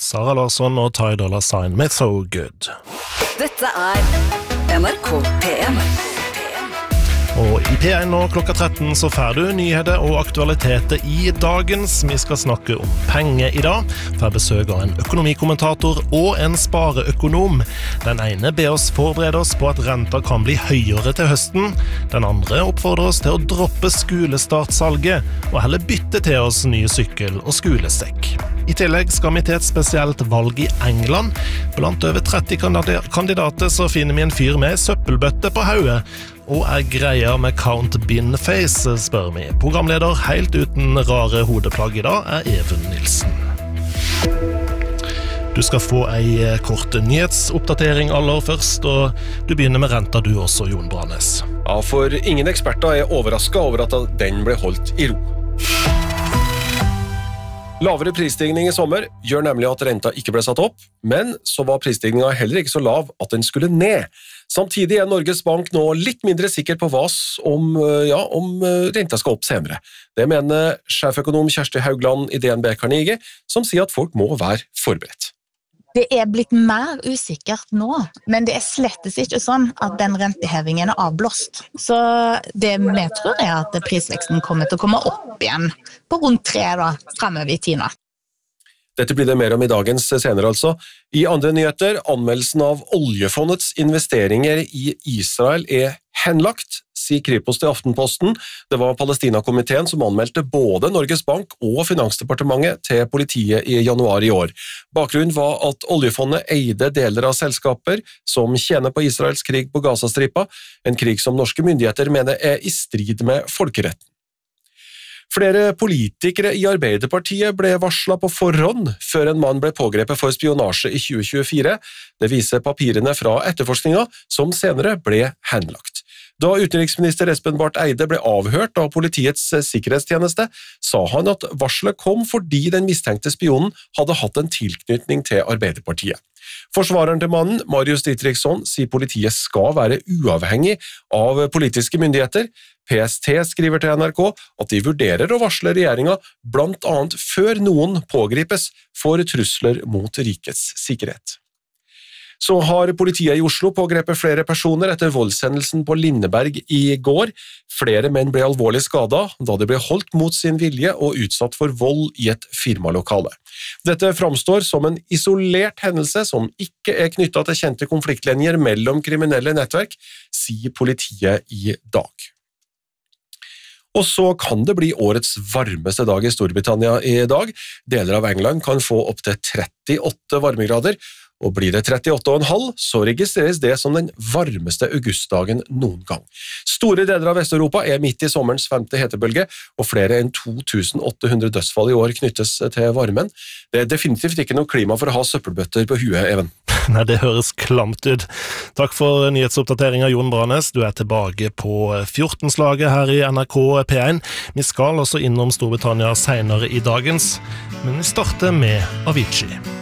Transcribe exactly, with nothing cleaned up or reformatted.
Sara Larsson og Ty Dolla Sign med So Good. Dette er N R K P en. Og i P en nå klokka tretten så får du nyheter og aktualiteter i dagens. Vi skal snakke om penger i dag, får besøk av en økonomikommentator og en spareøkonom. Den ene ber oss forberede oss på at renta kan bli høyere til høsten. Den andre oppfordrer oss til å droppe skolestartsalget og heller bytte til oss nye sykkel- og skolesekk. I tillegg skal vi til et spesielt valg i England. Blant over tretti kandidater så finner vi en fyr med søppelbøtte på hodet. Og er greia med Count Binface, spør vi. Programleder helt uten rare hodeplagg i dag er Even Nilsen. Du skal få ei kort nyhetsoppdatering aller først, og du begynner med renta du også, Jon Brannes. Ja, for ingen eksperter er overrasket over at den ble holdt i ro. Lavere prisstigning i sommer gjør nemlig at renta ikke ble satt opp, men så var prisstigningen heller ikke så lav at den skulle ned. Samtidig er Norges Bank nå litt mindre sikker på hva om, ja, om renta skal opp senere. Det mener sjeføkonom Kjersti Haugland i D N B Carnegie, som sier at folk må være forberedt. Det er blitt mer usikkert nå, men det er slettes ikke sånn at den rentehevingen er avblåst. Så det vi tror er at prisveksten kommer til å komme opp igjen på rundt tre da, fremover i tiden. Dette blir det mer om i dagens senere altså. I andre nyheter, anmeldelsen av oljefondets investeringer i Israel er henlagt, sier Kripos til Aftenposten. Det var Palestina-komiteen som anmeldte både Norges Bank og Finansdepartementet til politiet i januar i år. Bakgrunnen var at oljefondet eide deler av selskaper som tjener på Israels krig på Gazastripa, en krig som norske myndigheter mener er i strid med folkeretten. Flere politikere i Arbeiderpartiet ble varslet på forhånd før en mann ble pågrepet for spionasje i tjue tjuefire. Det viser papirene fra etterforskningen, som senere ble henlagt. Da utenriksminister Espen Barth Eide ble avhørt av politiets sikkerhetstjeneste, sa han at varselet kom fordi den mistenkte spionen hadde hatt en tilknytning til Arbeiderpartiet. Forsvareren til mannen, Marius Dietrichson, sier politiet skal være uavhengig av politiske myndigheter. P S T skriver til N R K at de vurderer å varsle regjeringen blant annet før noen pågripes for trusler mot rikets sikkerhet. Så har politiet i Oslo pågrepet flere personer etter voldshendelsen på Lindeberg i går. Flere menn ble alvorlig skadet da de ble holdt mot sin vilje og utsatt for vold i et firmalokale. Dette framstår som en isolert hendelse som ikke er knyttet til kjente konfliktlinjer mellom kriminelle nettverk, sier politiet i dag. Og så kan det bli årets varmeste dag i Storbritannia i dag. Deler av England kan få opp til trettiåtte varmegrader, og blir det trettiåtte komma fem, så registreres det som den varmeste augustdagen noen gang. Store deler av Vest-Europa er midt i sommerens femte hetebølge, og flere enn to tusen åtte hundre dødsfall i år knyttes til varmen. Det er definitivt ikke noe klima for å ha søppelbøtter på huet, Even. Nei, det høres klamt ut. Takk for nyhetsoppdateringen, Jon Brannes. Du er tilbake på fjorten-slaget her i N R K P en. Vi skal også innom Storbritannia senere i dagens, men vi starter med Avicii.